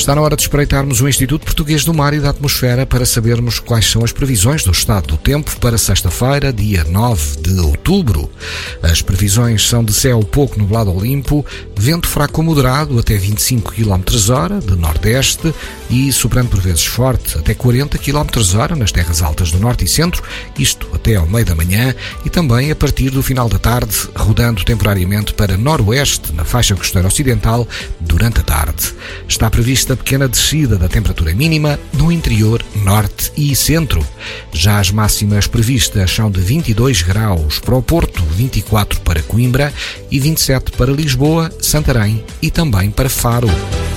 Está na hora de espreitarmos o Instituto Português do Mar e da Atmosfera para sabermos quais são as previsões do estado do tempo para sexta-feira, dia 9 de outubro. As previsões são de céu pouco nublado ou limpo, vento fraco ou moderado até 25 km/h de nordeste e soprando por vezes forte até 40 km/h nas terras altas do norte e centro, isto até ao meio da manhã e também a partir do final da tarde, rodando temporariamente para noroeste na faixa costeira ocidental durante a tarde. Está prevista pequena descida da temperatura mínima no interior, norte e centro. Já as máximas previstas são de 22 graus para o Porto, 24 para Coimbra e 27 para Lisboa, Santarém e também para Faro.